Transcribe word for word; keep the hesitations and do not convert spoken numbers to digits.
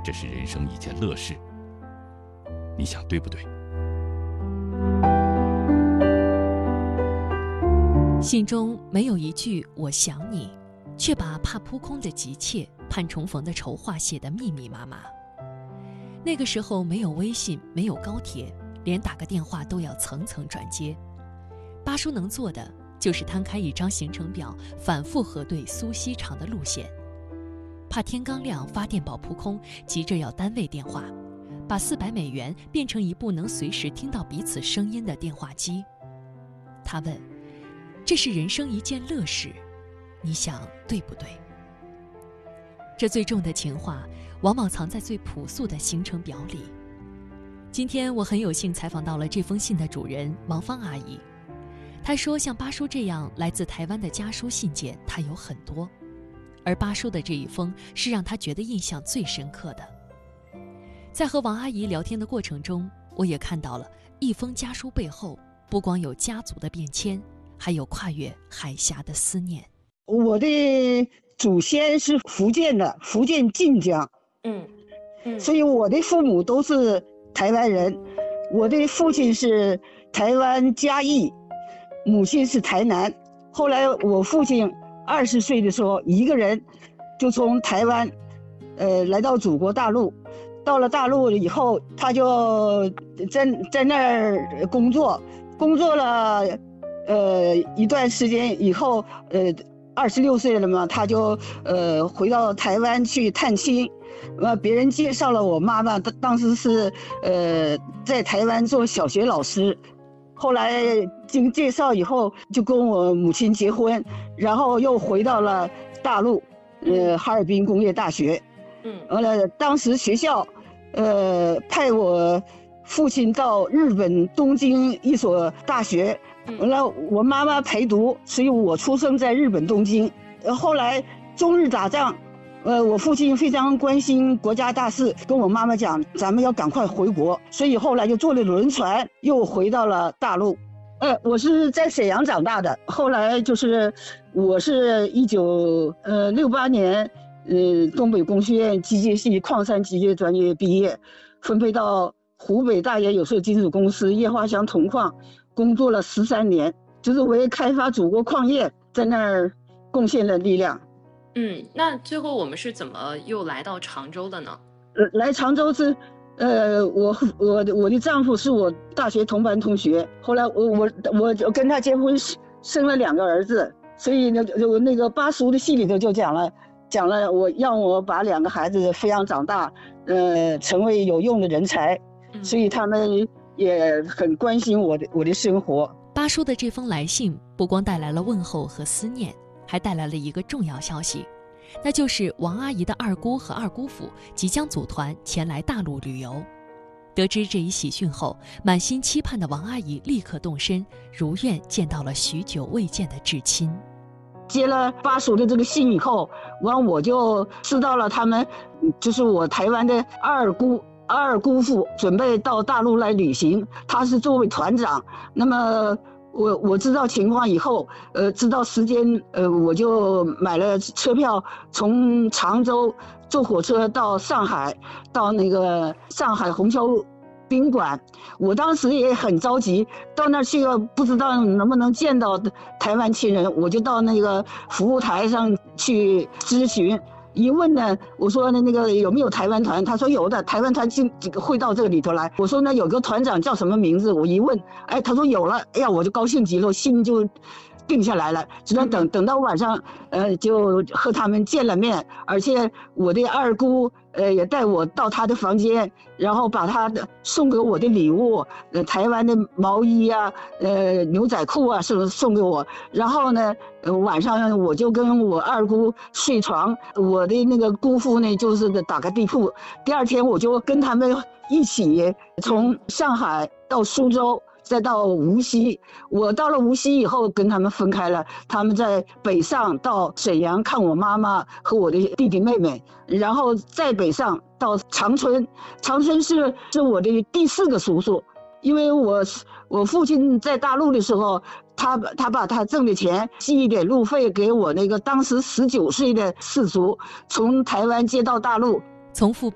这是人生一件乐事。你想对不对？ 信中没有一句我想你，却把怕扑空的急切、盼重逢的筹划写得密密麻麻。那个时候没有微信，没有高铁，连打个电话都要层层转接。巴叔能做的就是摊开一张行程表，反复核对苏锡常的路线。怕天刚亮发电报扑空，急着要单位电话，把四百美元变成一部能随时听到彼此声音的电话机。他问，这是人生一件乐事，你想对不对？这最重的情话往往藏在最朴素的行程表里。今天我很有幸采访到了这封信的主人王芳阿姨。她说，像巴叔这样来自台湾的家书信件她有很多，而巴叔的这一封是让她觉得印象最深刻的。在和王阿姨聊天的过程中，我也看到了一封家书背后不光有家族的变迁，还有跨越海峡的思念。 我的祖先是福建的，福建晋江， 嗯嗯， 所以我的父母都是台湾人。我的父亲是台湾嘉义，母亲是台南。后来我父亲二十岁的时候，一个人就从台湾，呃，来到祖国大陆。到了大陆以后，他就在在那儿工作，工作了，呃，一段时间以后，呃，二十六岁了嘛，他就呃回到台湾去探亲。呃，别人介绍了我妈妈，当时是呃在台湾做小学老师。后来经介绍以后，就跟我母亲结婚，然后又回到了大陆，呃，哈尔滨工业大学。嗯，完了，当时学校，呃，派我父亲到日本东京一所大学，完了，我妈妈陪读，所以我出生在日本东京。后来中日打仗，呃，我父亲非常关心国家大事，跟我妈妈讲，咱们要赶快回国，所以后来就坐了轮船，又回到了大陆。呃，我是在沈阳长大的，后来就是我是一九呃六八年，呃东北工学院机械系矿山机械专业毕业，分配到湖北大冶有色金属公司液化镶铜矿工作了十三年，就是为开发祖国矿业在那儿贡献了力量。 嗯，那最后我们是怎么又来到常州的呢？ 呃，来常州是，呃，我我我的丈夫是我大学同班同学，后来我我我就跟他结婚，生了两个儿子，所以呢，就那个巴叔的戏里头就讲了，讲了我让我把两个孩子抚养长大，呃，成为有用的人才，所以他们也很关心我的我的生活。 巴叔的这封来信不光带来了问候和思念，还带来了一个重要消息，那就是王阿姨的二姑和二姑父即将组团前来大陆旅游。得知这一喜讯后，满心期盼的王阿姨立刻动身，如愿见到了许久未见的至亲。 接了巴叔的这个信以后，完我就知道了他们就是我台湾的二姑二姑父准备到大陆来旅行，他是作为团长。那么我我知道情况以后，呃，知道时间，呃，我就买了车票，从常州坐火车到上海，到那个上海虹桥宾馆。我当时也很着急，到那儿去了不知道能不能见到台湾亲人，我就到那个服务台上去咨询。一问呢，我说那个有没有台湾团？他说有的，台湾团进会到这个里头来。我说那有个团长叫什么名字？我一问，哎，他说有了，哎呀，我就高兴极了，心就定下来了。只能等等到晚上，呃，就和他们见了面，而且我的二姑呃也带我到她的房间，然后把她的送给我的礼物，呃，台湾的毛衣啊，呃，牛仔裤啊，是送给我。然后呢，呃，晚上我就跟我二姑睡床，我的那个姑父呢就是打个地铺。第二天我就跟他们一起从上海到苏州，再到无锡。我到了无锡以后跟他们分开了，他们在北上到沈阳看我妈妈和我的弟弟妹妹，然后再北上到长春。长春是是我的第四个叔叔，因为我我父亲在大陆的时候，他他把他挣的钱寄一点路费给我那个当时十九岁的四叔，从台湾接到大陆。 从父